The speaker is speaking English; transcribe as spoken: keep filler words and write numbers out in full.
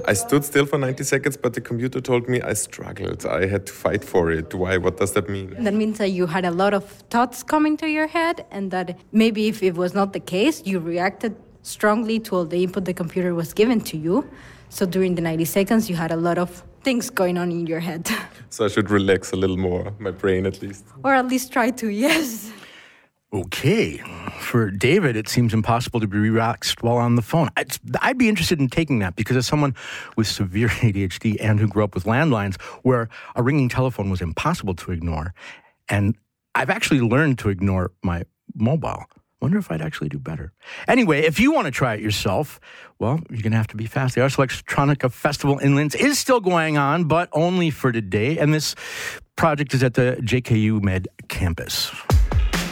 I stood still for ninety seconds, but the computer told me I struggled. I had to fight for it. Why? What does that mean? That means that you had a lot of thoughts coming to your head, and that maybe if it was not the case, you reacted strongly to all the input the computer was given to you. So during the ninety seconds, you had a lot of things going on in your head. So I should relax a little more, my brain at least. Or at least try to, yes. Okay. For David, it seems impossible to be relaxed while on the phone. I'd, I'd be interested in taking that because as someone with severe A D H D and who grew up with landlines where a ringing telephone was impossible to ignore, and I've actually learned to ignore my mobile. Wonder if I'd actually do better. Anyway, if you want to try it yourself, well, you're going to have to be fast. The Ars Electronica Festival in Linz is still going on, but only for today. And this project is at the J K U Med campus.